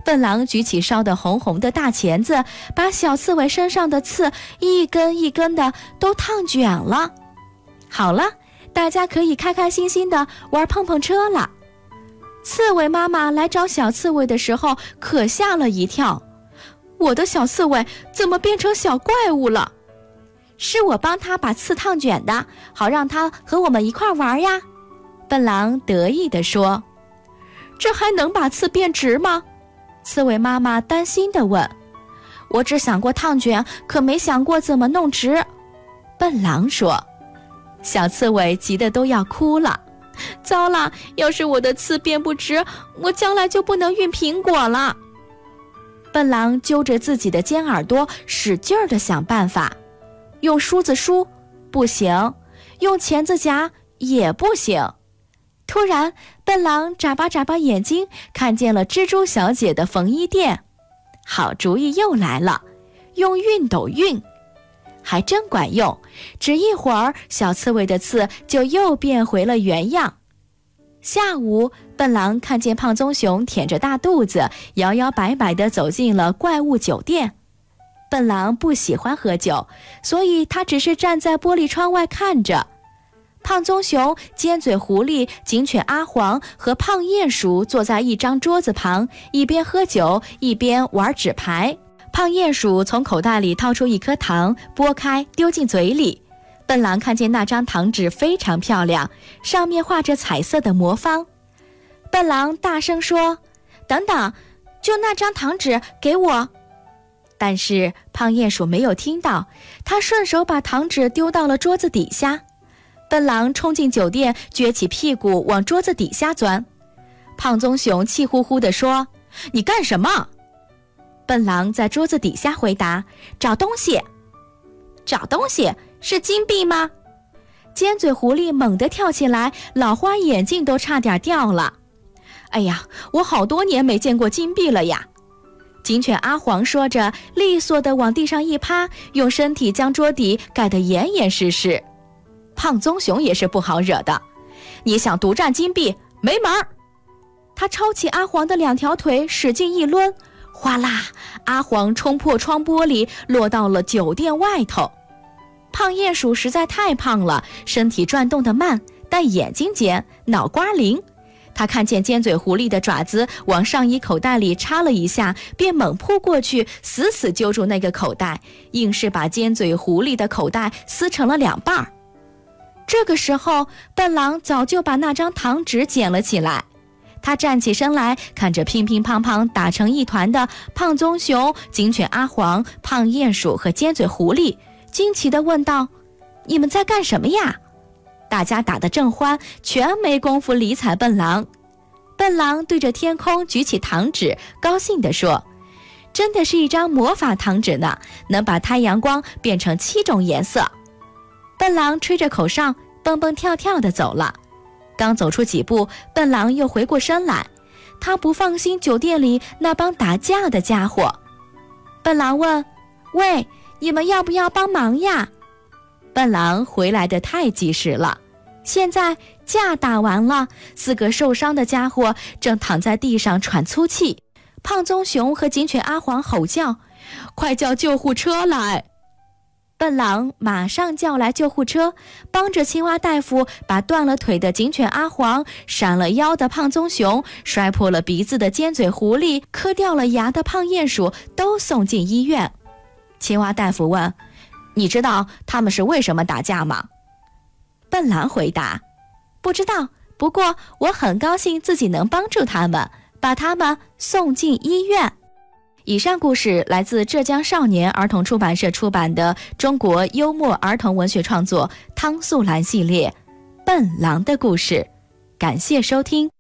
笨狼举起烧得红红的大钳子，把小刺猬身上的刺一根一根的都烫卷了。好了，大家可以开开心心的玩碰碰车了。刺猬妈妈来找小刺猬的时候可吓了一跳，我的小刺猬怎么变成小怪物了？是我帮他把刺烫卷的，好让他和我们一块玩呀。笨狼得意地说。这还能把刺变直吗？刺猬妈妈担心地问。我只想过烫卷，可没想过怎么弄直。笨狼说。小刺猬急得都要哭了。糟了，要是我的刺变不直，我将来就不能运苹果了。笨狼揪着自己的尖耳朵，使劲儿地想办法。用梳子梳，不行；用钳子夹，也不行。突然，笨狼眨巴眨巴眼睛，看见了蜘蛛小姐的缝衣店。好主意又来了，用熨斗熨。还真管用，只一会儿，小刺猬的刺就又变回了原样。下午，笨狼看见胖棕熊舔着大肚子，摇摇摆摆地走进了怪物酒店。笨狼不喜欢喝酒，所以他只是站在玻璃窗外看着。胖棕熊、尖嘴狐狸、警犬阿黄和胖鼹鼠坐在一张桌子旁，一边喝酒一边玩纸牌。胖鼹鼠从口袋里掏出一颗糖，剥开丢进嘴里。笨狼看见那张糖纸非常漂亮，上面画着彩色的魔方。笨狼大声说：等等，就那张糖纸给我。但是胖鼹鼠没有听到，他顺手把糖纸丢到了桌子底下。笨狼冲进酒店，撅起屁股往桌子底下钻。胖棕熊气呼呼地说：你干什么？笨狼在桌子底下回答：找东西。找东西？是金币吗？尖嘴狐狸猛地跳起来，老花眼镜都差点掉了。哎呀，我好多年没见过金币了呀。警犬阿黄说着，利索地往地上一趴，用身体将桌底盖得严严实实。胖棕熊也是不好惹的，你想独占金币，没门儿！他抄起阿黄的两条腿，使劲一抡，哗啦，阿黄冲破窗玻璃，落到了酒店外头。胖鼹鼠实在太胖了，身体转动得慢，但眼睛尖，脑瓜灵。他看见尖嘴狐狸的爪子往上衣口袋里插了一下，便猛扑过去，死死揪住那个口袋，硬是把尖嘴狐狸的口袋撕成了两半。这个时候，笨狼早就把那张糖纸捡了起来。他站起身来，看着乒乒乓乓打成一团的胖棕熊、警犬阿黄、胖鼹鼠和尖嘴狐狸，惊奇地问道：你们在干什么呀？大家打得正欢，全没工夫理睬笨狼。笨狼对着天空举起糖纸，高兴地说：真的是一张魔法糖纸呢，能把太阳光变成7种颜色。笨狼吹着口哨，蹦蹦跳跳地走了。刚走出几步，笨狼又回过身来，他不放心酒店里那帮打架的家伙。笨狼问：喂，你们要不要帮忙呀？笨狼回来的太及时了，现在架打完了，4个受伤的家伙正躺在地上喘粗气。胖棕熊和警犬阿黄吼叫：快叫救护车来！笨狼马上叫来救护车，帮着青蛙大夫把断了腿的警犬阿黄、闪了腰的胖棕熊、摔破了鼻子的尖嘴狐狸、磕掉了牙的胖鼹鼠都送进医院。青蛙大夫问：你知道他们是为什么打架吗？笨狼回答：不知道，不过我很高兴自己能帮助他们，把他们送进医院。以上故事来自浙江少年儿童出版社出版的中国幽默儿童文学创作汤素兰系列《笨狼的故事》。感谢收听。